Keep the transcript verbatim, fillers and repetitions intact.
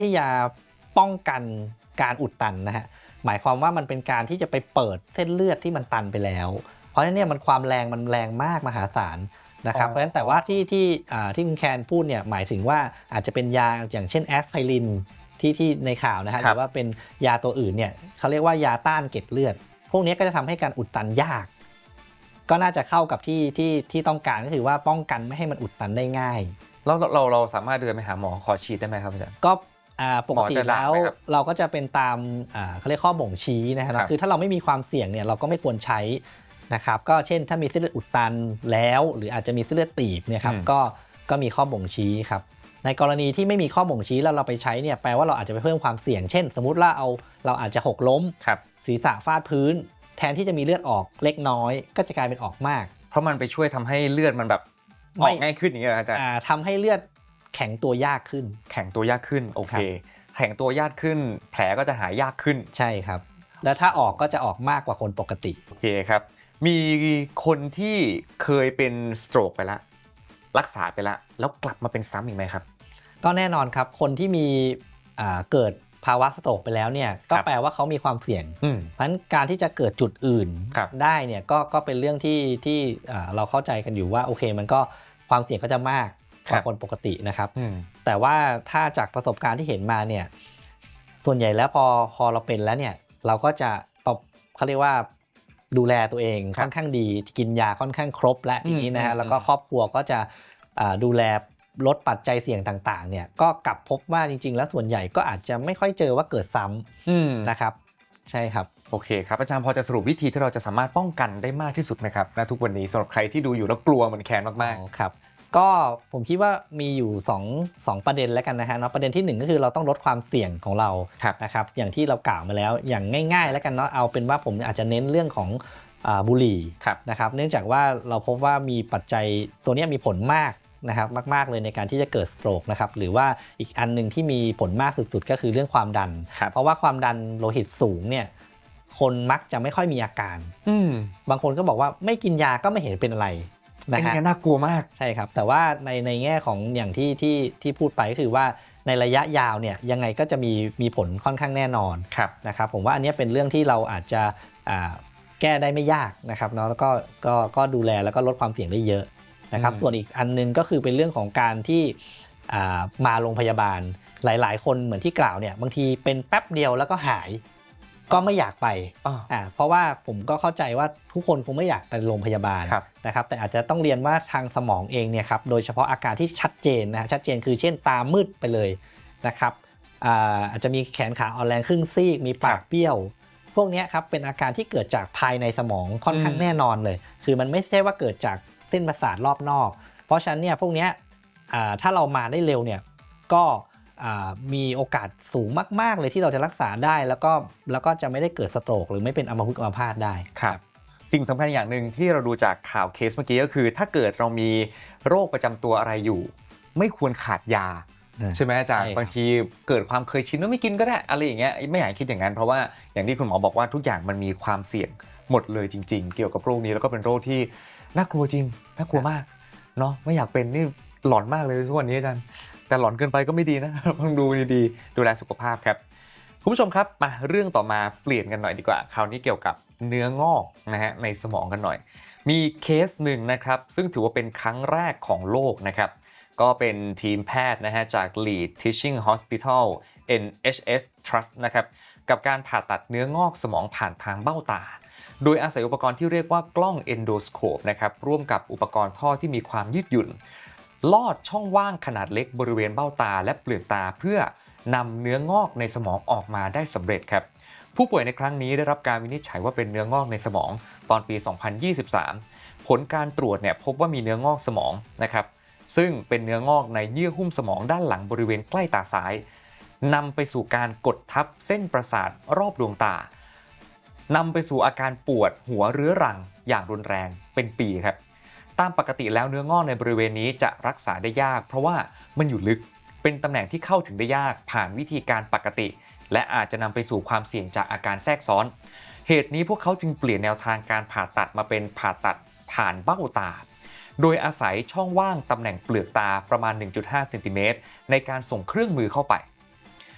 ที่ยาป้องกันการอุดตันนะฮะหมายความว่ามันเป็นการที่จะไปเปิดเส้นเลือดที่มันตันไปแล้วเพราะฉะนั้นเนี่ยมันความแรงมันแรงมากมหาศาลนะครับเพราะฉะนั้นแต่ว่าที่ที่ที่คุณแคนพูดเนี่ยหมายถึงว่าอาจจะเป็นยาอย่างเช่นแอสไพรินที่ที่ในข่าวนะฮะหรือว่าเป็นยาตัวอื่นเนี่ยเขาเรียกว่ายาต้านเกล็ดเลือดพวกนี้ก็จะทำให้การอุดตันยากก็น่าจะเข้ากับที่ที่ที่ต้องการก็คือว่าป้องกันไม่ให้มันอุดตันได้ง่ายเราเราเราสามารถเดินไปหาหมอขอฉีดได้ไหมครับอาจารย์ก็ปกติแล้วเราก็จะเป็นตามเขาเรียกข้อบ่งชี้นะครับคือถ้าเราไม่มีความเสี่ยงเนี่ยเราก็ไม่ควรใช้นะครับก็เช่นถ้ามีเส้นเลือดอุดตันแล้วหรืออาจจะมีเส้นเลือดตีบเนี่ยครับก็ก็มีข้อบ่งชี้ครับในกรณีที่ไม่มีข้อบ่งชี้แล้วเราไปใช้เนี่ยแปลว่าเราอาจจะไปเพิ่มความเสี่ยงเช่นสมมุติว่าเอาเราอาจจะหกล้มศีรษะฟาดพื้นแทนที่จะมีเลือดออกเล็กน้อยก็จะกลายเป็นออกมากเพราะมันไปช่วยทำให้เลือดมันแบบออกง่ายขึ้นอย่างเงี้ยอาจารย์ทำให้เลือดแข็งตัวยากขึ้นแข็งตัวยากขึ้นโอเคแข็งตัวยากขึ้นแผลก็จะหายยากขึ้นใช่ครับแล้วถ้าออกก็จะออกมากกว่าคนปกติโอเคครับมีคนที่เคยเป็นสโตรกไปแล้วรักษาไปแล้วแล้วกลับมาเป็นซ้ำอีกไหมครับก็แน่นอนครับคนที่มีเกิดภาวะสโตรกไปแล้วเนี่ยก็แปลว่าเขามีความเสี่ยงเพราะฉะนั้นการที่จะเกิดจุดอื่นได้เนี่ยก็ก็เป็นเรื่องที่ที่เราเข้าใจกันอยู่ว่าโอเคมันก็ความเสี่ยงก็จะมากกว่าคนปกตินะครับแต่ว่าถ้าจากประสบการณ์ที่เห็นมาเนี่ยส่วนใหญ่แล้วพอพอเราเป็นแล้วเนี่ยเราก็จะเขาเรียกว่าดูแลตัวเองค่อนข้างดีกินยาค่อนข้างครบและทีนี้นะฮะแล้วก็ครอบครัวก็จะดูแลลดปัจจัยเสี่ยงต่างๆเนี่ยก็กลับพบว่าจริงๆแล้วส่วนใหญ่ก็อาจจะไม่ค่อยเจอว่าเกิดซ้ำนะครับใช่ครับโอเคครับอาจารย์พอจะสรุปวิธีที่เราจะสามารถป้องกันได้มากที่สุดไหมครับณทุกวันนี้สำหรับใครที่ดูอยู่แล้วกลัวเหมือนแคนมากๆครับก็ผมคิดว่ามีอยู่สองสองประเด็นแล้วกันนะฮะเนาะประเด็นที่หนึ่งก็คือเราต้องลดความเสี่ยงของเรานะครับอย่างที่เรากล่าวมาแล้วอย่างง่ายๆแล้วกันเนาะเอาเป็นว่าผมอาจจะเน้นเรื่องของบุหรี่นะครับเนื่องจากว่าเราพบว่ามีปัจจัยตัวนี้มีผลมากนะครับมากๆเลยในการที่จะเกิดสโตรกนะครับหรือว่าอีกอันนึงที่มีผลมากสุดๆก็คือเรื่องความดันเพราะว่าความดันโลหิตสูงเนี่ยคนมักจะไม่ค่อยมีอาการบางคนก็บอกว่าไม่กินยาก็ไม่เห็นเป็นอะไรนะฮะน่ากลัวมากใช่ครับแต่ว่าในในแง่ของอย่างที่ที่ที่พูดไปก็คือว่าในระยะยาวเนี่ยยังไงก็จะมีมีผลค่อนข้างแน่นอนนะครับผมว่าอันนี้เป็นเรื่องที่เราอาจจะแก้ได้ไม่ยากนะครับเนาะแล้วก็ก็ก็ดูแลแล้วก็ลดความเสี่ยงได้เยอะนะครับส่วนอีกอันนึงก็คือเป็นเรื่องของการที่มาโรงพยาบาลหลายๆคนเหมือนที่กล่าวเนี่ยบางทีเป็นแป๊บเดียวแล้วก็หายก็ไม่อยากไปอ่าเพราะว่าผมก็เข้าใจว่าทุกคนคงไม่อยากไปโรงพยาบาลนะครับแต่อาจจะต้องเรียนว่าทางสมองเองเนี่ยครับโดยเฉพาะอาการที่ชัดเจนนะชัดเจนคือเช่นตามืดไปเลยนะครับอ่าอาจจะมีแขนขาอ่อนแรงครึ่งซีกมีปากเบี้ยวพวกนี้ครับเป็นอาการที่เกิดจากภายในสมองค่อนข้างแน่นอนเลยคือมันไม่ใช่ว่าเกิดจากเส้นประสาทรอบนอกเพราะฉะนั้นเนี่ยพวกนี้ถ้าเรามาได้เร็วเนี่ยก็มีโอกาสสูงมากๆเลยที่เราจะรักษาได้แล้วก็แล้วก็จะไม่ได้เกิดสโตรกหรือไม่เป็นอัมพฤกษ์อัมพาตได้ครับสิ่งสำคัญอย่างหนึ่งที่เราดูจากข่าวเคสเมื่อกี้ก็คือถ้าเกิดเรามีโรคประจำตัวอะไรอยู่ไม่ควรขาดยาใช่ไหมอาจารย์บางทีเกิดความเคยชินว่าไม่กินก็ได้อะไรอย่างเงี้ยไม่อยากคิดอย่างนั้นเพราะว่าอย่างที่คุณหมอบอกว่าทุกอย่างมันมีความเสี่ยงหมดเลยจริงๆเกี่ยวกับโรคนี้แล้วก็เป็นโรคที่น่ากลัวจริงน่ากลัวมากเนาะไม่อยากเป็นนี่หลอนมากเลยทุกวันนี้อาจารย์แต่หลอนเกินไปก็ไม่ดีนะต้องดูดีๆดูแลสุขภาพครับคุณผู้ชมครับมาเรื่องต่อมาเปลี่ยนกันหน่อยดีกว่าคราวนี้เกี่ยวกับเนื้องอกนะฮะในสมองกันหน่อยมีเคสหนึ่งนะครับซึ่งถือว่าเป็นครั้งแรกของโลกนะครับก็เป็นทีมแพทย์นะฮะจาก Lead Teaching Hospital เอ็น เอช เอส Trust นะครับกับการผ่าตัดเนื้องอกสมองผ่านทางเบ้าตาโดยอาศัยอุปกรณ์ที่เรียกว่ากล้อง Endoscope นะครับร่วมกับอุปกรณ์ท่อที่มีความยืดหยุ่นลอดช่องว่างขนาดเล็กบริเวณเบ้าตาและเปลือกตาเพื่อนำเนื้องอกในสมองออกมาได้สำเร็จครับผู้ป่วยในครั้งนี้ได้รับการวินิจฉัยว่าเป็นเนื้องอกในสมองตอนปี สองพันยี่สิบสาม ผลการตรวจเนี่ยพบว่ามีเนื้องอกสมองนะครับซึ่งเป็นเนื้องอกในเยื่อหุ้มสมองด้านหลังบริเวณใกล้ตาซ้ายนำไปสู่การกดทับเส้นประสาทรอบดวงตานำไปสู่อาการปวดหัวเรื้อรังอย่างรุนแรงเป็นปีครับตามปกติแล้วเนื้องอกในบริเวณนี้จะรักษาได้ยากเพราะว่ามันอยู่ลึกเป็นตำแหน่งที่เข้าถึงได้ยากผ่านวิธีการปกติและอาจจะนำไปสู่ความเสี่ยงจากอาการแทรกซ้อนเหตุนี้พวกเขาจึงเปลี่ยนแนวทางการผ่าตัดมาเป็นผ่าตัดผ่านเบ้าตาโดยอาศัยช่องว่างตำแหน่งเปลือกตาประมาณ หนึ่งจุดห้า เซนติเมตรในการส่งเครื่องมือเข้าไป